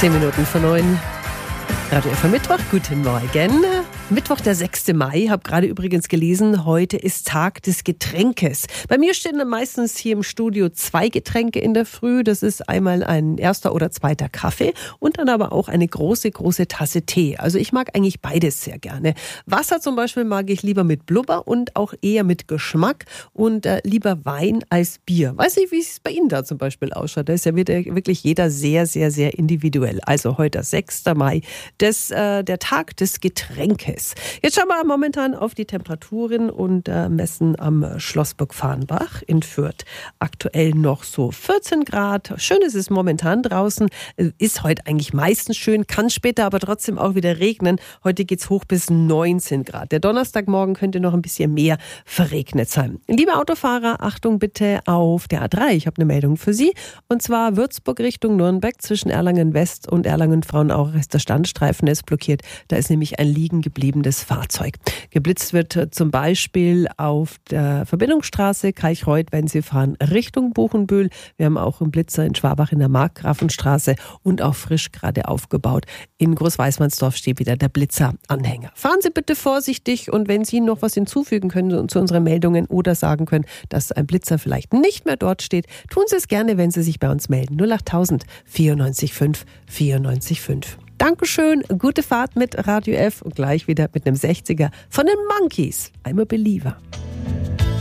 8:10. Radio F am Mittwoch, guten Morgen. Mittwoch, der 6. Mai, habe gerade übrigens gelesen, heute ist Tag des Getränkes. Bei mir stehen dann meistens hier im Studio 2 Getränke in der Früh. Das ist einmal ein erster oder zweiter Kaffee und dann aber auch eine große Tasse Tee. Also ich mag eigentlich beides sehr gerne. Wasser zum Beispiel mag ich lieber mit Blubber und auch eher mit Geschmack und lieber Wein als Bier. Weiß nicht, wie es bei Ihnen da zum Beispiel ausschaut. Da ist ja wirklich jeder sehr individuell. Also heute, 6. Mai, der Tag des Getränkes. Jetzt schauen wir momentan auf die Temperaturen und messen am Schlossburg-Farnbach in Fürth. Aktuell noch so 14 Grad. Schön ist es momentan draußen. Ist heute eigentlich meistens schön, kann später aber trotzdem auch wieder regnen. Heute geht's hoch bis 19 Grad. Der Donnerstagmorgen könnte noch ein bisschen mehr verregnet sein. Liebe Autofahrer, Achtung bitte auf der A3. Ich habe eine Meldung für Sie. Und zwar Würzburg Richtung Nürnberg zwischen Erlangen West und Erlangen Frauenauer ist der Standstreifen ist blockiert. Da ist nämlich ein liegen gebliebenes Fahrzeug. Geblitzt wird zum Beispiel auf der Verbindungsstraße Kalchreuth, wenn Sie fahren Richtung Buchenbühl. Wir haben auch einen Blitzer in Schwabach in der Markgrafenstraße und auch frisch gerade aufgebaut. In Großweißmannsdorf steht wieder der Blitzer-Anhänger. Fahren Sie bitte vorsichtig und wenn Sie noch was hinzufügen können zu unseren Meldungen oder sagen können, dass ein Blitzer vielleicht nicht mehr dort steht, tun Sie es gerne, wenn Sie sich bei uns melden. 08000 94 5 94 5. Dankeschön, gute Fahrt mit Radio F und gleich wieder mit einem 60er von den Monkeys. I'm a Believer.